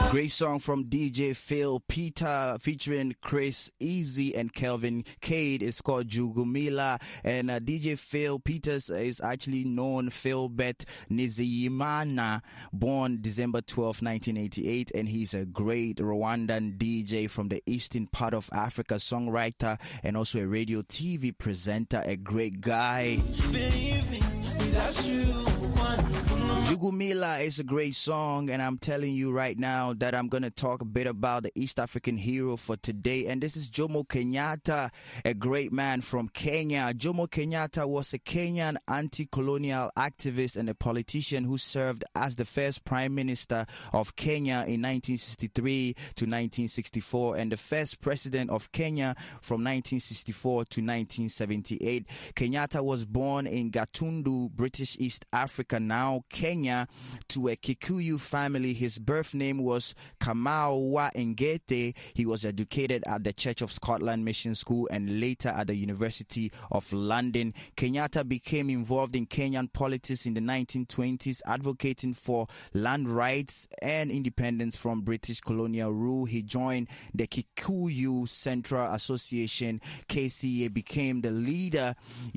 Great song from DJ Phil Peter featuring Chris Easy and Kelvin Cade. It's called Jugumila. And DJ Phil Peters is actually known Philbert Nizeyimana, born December 12, 1988. And he's a great Rwandan DJ from the eastern part of Africa, songwriter and also a radio TV presenter, a great guy. Believe me, without you, Jugumila is a great song, and I'm telling you right now that I'm going to talk a bit about the East African hero for today, and this is Jomo Kenyatta, a great man from Kenya. Jomo Kenyatta was a Kenyan anti-colonial activist and a politician who served as the first prime minister of Kenya in 1963 to 1964 and the first president of Kenya from 1964 to 1978. Kenyatta was born in Gatundu, British East Africa, now Kenya, to a Kikuyu family. His birth name was Kamau Wa Ngete. He was educated at the Church of Scotland Mission School and later at the University of London. Kenyatta became involved in Kenyan politics in the 1920s, advocating for land rights and independence from British colonial rule. He joined the Kikuyu Central Association, KCA, became the leader,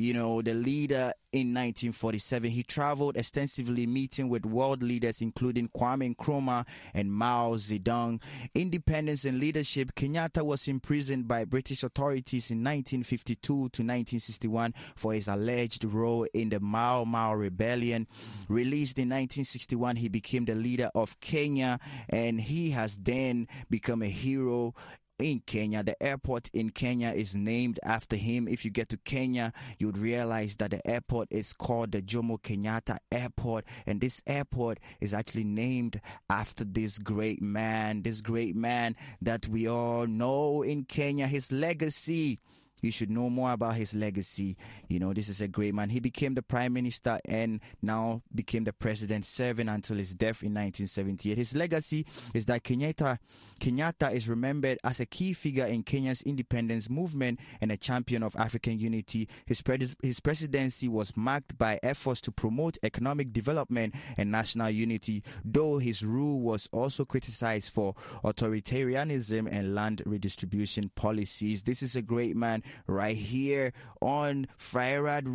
in 1947. He traveled extensively, meeting with world leaders including Kwame Nkrumah and Mao Zedong. Independence and leadership. Kenyatta was imprisoned by British authorities in 1952 to 1961 for his alleged role in the Mau Mau rebellion. Released in 1961, he became the leader of Kenya, and he has then become a hero in Kenya. The airport in Kenya is named after him. If you get to Kenya, you'd realize that the airport is called the Jomo Kenyatta Airport, and this airport is actually named after this great man that we all know in Kenya. His legacy, you should know more about his legacy. This is a great man. He became the prime minister and now became the president, serving until his death in 1978. His legacy is that Kenyatta is remembered as a key figure in Kenya's independence movement and a champion of African unity. His presidency was marked by efforts to promote economic development and national unity, though his rule was also criticized for authoritarianism and land redistribution policies. This is a great man right here on Fire